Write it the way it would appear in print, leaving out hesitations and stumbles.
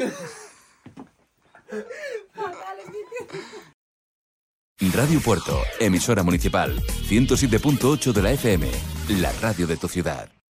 Radio Puerto, emisora municipal, 107.8 de la FM, la radio de tu ciudad.